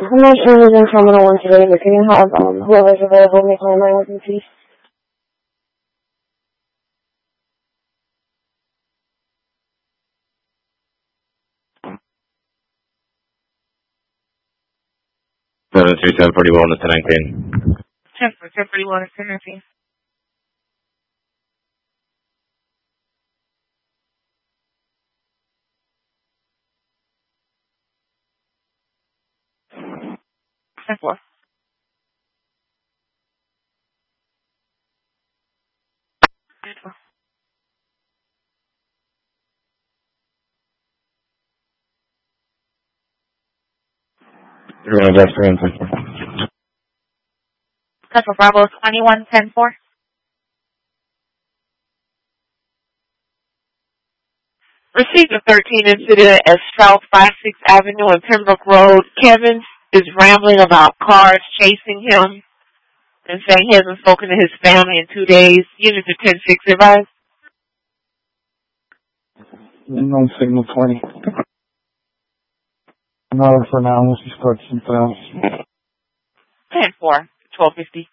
I'm not sure who's in Terminal 1 today, but can you have whoever's available make my line with me, please? Seven three 1041 to 1019. 1041 to 1019. Four. You're going to best friend. Central Bravo 2110-4. Received a 13 incident at South 56 Avenue and Pembroke Road. Kevin is rambling about cars chasing him and saying he hasn't spoken to his family in 2 days. Units are 10-6 advised. No signal 20. Another for now, unless you start something else. 10-4, 1250.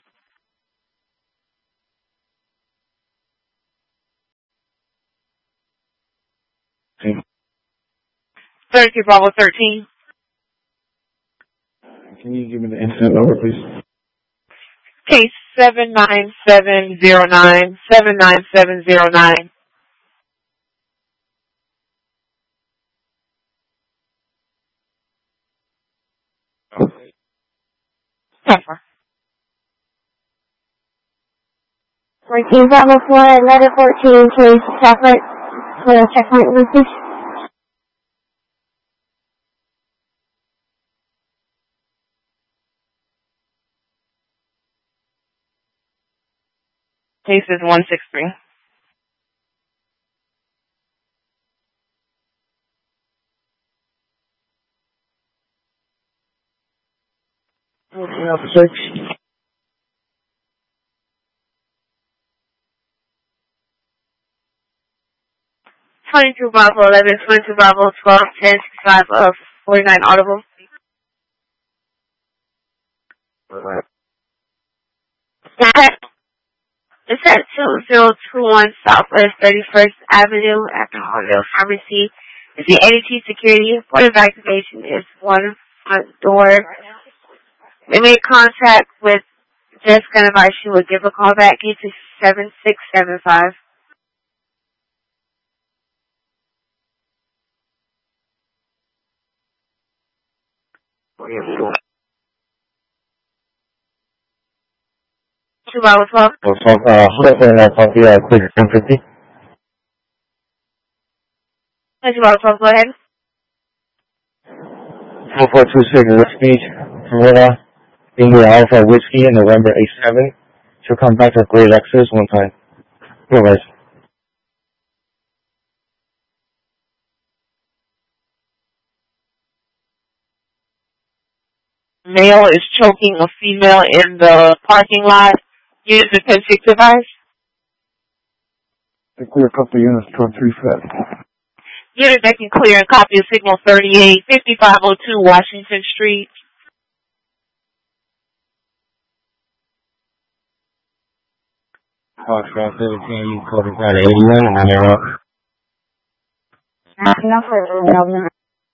Okay. 32 Bravo 13. Can you give me the incident number, please? Case 79709, 79709. Pepper. 14 Bravo 4, letter 14, case separate for the checkpoint message. Case is 163. Okay, officer. 22 Bravo 11, 22 Bravo 12, 10, 65 of 49 Audible. It's at 2021 Southwest 31st Avenue at the Hollywood Pharmacy. It's the ADT security. Port of activation is one front door. They made contact with Jessica and advised she would give a call back. Case is 7675. Two Bravo 12. Clear 1050. 2 Bravo 12, go ahead. 4426 Whiskey, Florida, India Alpha Whiskey in November 87. She'll come back to Great Lexus one time. No worries. Male is choking a female in the parking lot. Units are 10-6 advised. They clear a couple of units toward 3 Fed. Unit that can clear and copy of signal 38, 5502 Washington Street. Foxtrot 17, you called it at 81, and they're up. No further,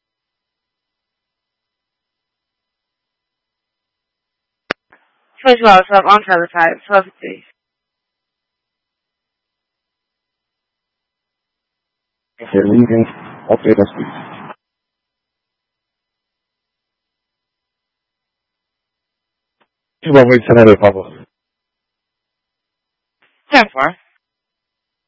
22 Bravo 12 on the other side, 12-3. If they're leaving, update us, please. Two more weeks, another Pablo. 10-4.